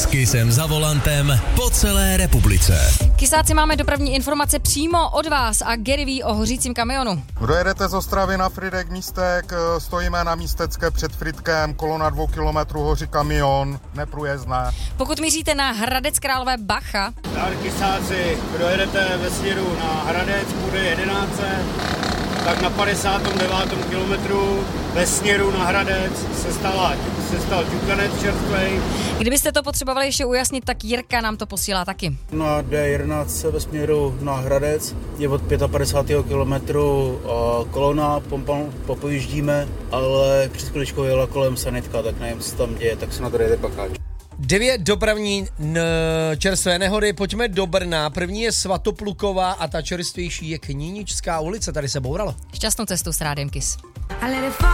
S Kissem za volantem po celé republice. Kysáci, máme dopravní informace přímo od vás a Gary ví o hořícím kamionu. Kdo jedete z Ostravy na Frýdek Místek, stojíme na Místecké před Frýdkem, kolona 2 kilometrů hoří kamion, neprůjezdné. Pokud míříte na Hradec Králové, bacha. Tak Kysáci, kdo jedete ve směru na Hradec, bude 11, tak na 59. kilometru ve směru na Hradec se stal ťukanec čerstvej. Kdybyste to potřebovali ještě ujasnit, tak Jirka nám to posílá taky. Na D11 ve směru na Hradec je od 55. kilometru kolona, popojíždíme, ale před chviličkou jela kolem sanitka, tak nevím, co tam děje, tak se na to dejte pakáč. 9 dopravní čerstvé nehody, pojďme do Brna. První je Svatopluková a ta čerstvější je Kníničská ulice, tady se bouralo. Šťastnou cestu s Rádiem Kiss.